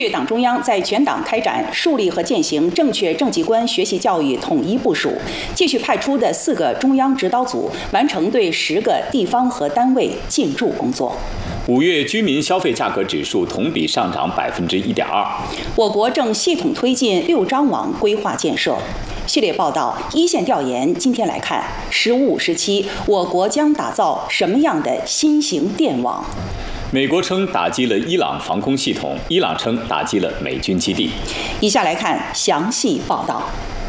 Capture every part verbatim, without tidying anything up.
党中央在全党开展树立和践行正确政绩观学习教育统一部署，继续派出的四个中央指导组完成对十个地方和单位进驻工作。 五月居民消费价格指数同比上涨百分之一点二。 我国正系统推进六张网规划建设。系列报道一线调研，今天来看十五、十七，我国将打造什么样的新型电网？ 美国称打击了伊朗防空系统，伊朗称打击了美军基地。 以下来看详细报道。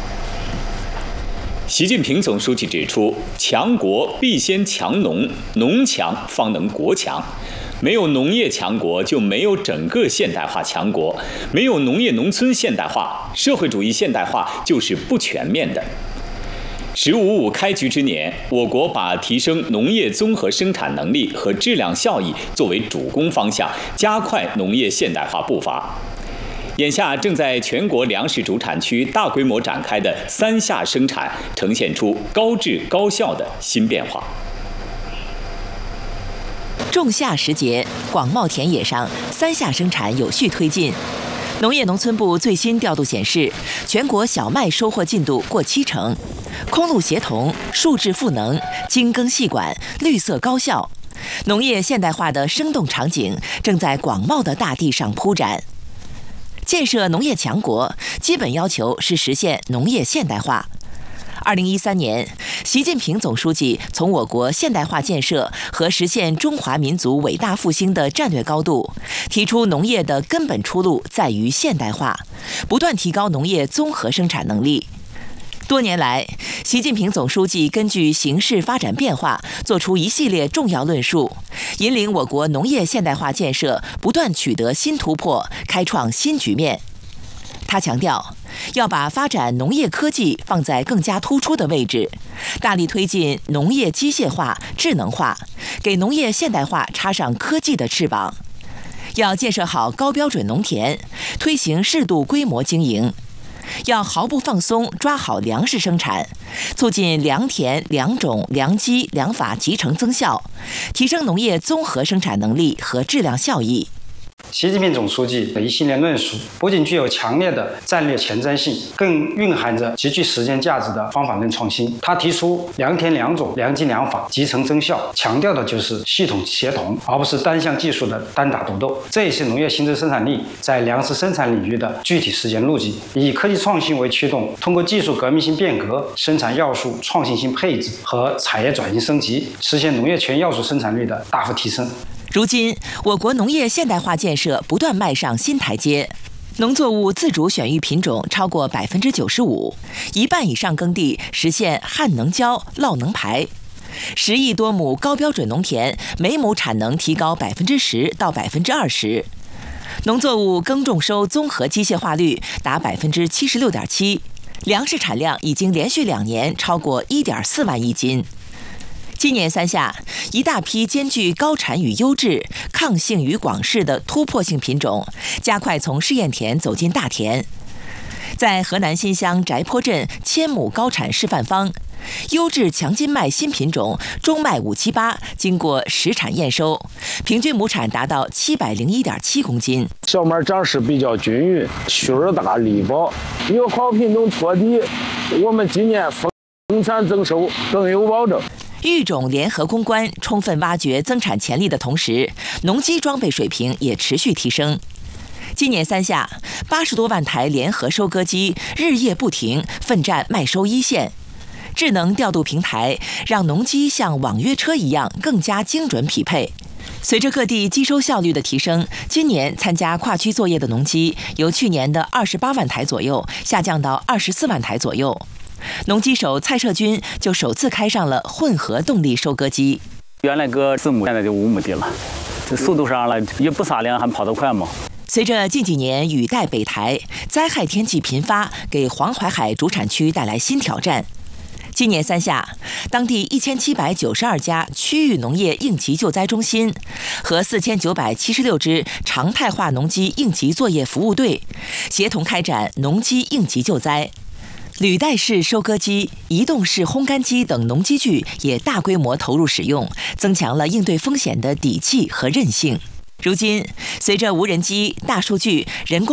习近平总书记指出，强国必先强农，农强方能国强。没有农业强国，就没有整个现代化强国；没有农业农村现代化，社会主义现代化就是不全面的。十五五开局之年，我国把提升农业综合生产能力和质量效益作为主攻方向，加快农业现代化步伐。眼下正在全国粮食主产区大规模展开的三下生产，呈现出高质高效的新变化。 仲夏时节，广袤田野上三下生产有序推进。农业农村部最新调度显示，全国小麦收获进度过七成，空路协同、数质赋能、精耕细管、绿色高效，农业现代化的生动场景正在广袤的大地上铺展。建设农业强国，基本要求是实现农业现代化。二零一三年，习近平总书记从我国现代化建设和实现中华民族伟大复兴的战略高度，提出农业的根本出路在于现代化，不断提高农业综合生产能力。多年来，习近平总书记根据形势发展变化，作出一系列重要论述，引领我国农业现代化建设不断取得新突破，开创新局面。他强调，要把发展农业科技放在更加突出的位置，大力推进农业机械化、智能化，给农业现代化插上科技的翅膀。要建设好高标准农田，推行适度规模经营。要毫不放松抓好粮食生产，促进良田、良种、良机、良法集成增效，提升农业综合生产能力和质量效益。 习近平总书记的一系列论述不仅具有强烈的战略前瞻性，更蕴含着极具实践价值的方法论创新。他提出良田良种、良机良法集成增效，强调的就是系统协同，而不是单项技术的单打独斗。这也是农业新质生产力在粮食生产领域的具体实践路径，以科技创新为驱动，通过技术革命性变革、生产要素创新性配置和产业转型升级，实现农业全要素生产率的大幅提升。 如今，我国农业现代化建设不断迈上新台阶，农作物自主选育品种超过百分之九十五，一半以上耕地实现旱能浇、涝能排，十亿多亩高标准农田每亩产能提高百分之十到百分之二十，农作物耕种收综合机械化率达百分之七十六点七，粮食产量已经连续两年超过一点四万亿斤。今年三下，一大批兼具高产与优质、抗性与广势的突破性品种，加快从试验田走进大田。在河南新乡翟坡镇千亩高产示范方，优质强筋麦新品种中麦五七八经过实产验收，平均亩产达到七百零一点七公斤。 小麦长势比较均匀，须儿大力薄，有好品种托底，我们今年丰产增收更有保证。 育种联合攻关，充分挖掘增产潜力的同时，农机装备水平也持续提升。今年三下，八十多万台联合收割机日夜不停，奋战麦收一线。智能调度平台让农机像网约车一样更加精准匹配。随着各地机收效率的提升，今年参加跨区作业的农机由去年的二十八万台左右下降到二十四万台左右。农机手蔡社军就首次开上了混合动力收割机。 原来搁四亩，现在就五亩地了，这速度上了也不撒粮，还跑得快吗？ 随着近几年雨带北台，灾害天气频发，给黄淮海主产区带来新挑战。今年三下，当地一千七百九十二家区域农业应急救灾中心和四千九百七十六支常态化农机应急作业服务队，协同开展农机应急救灾。履带式收割机、移动式烘干机等农机具也大规模投入使用，增强了应对风险的底气和韧性。 如今，随着无人机、大数据、人工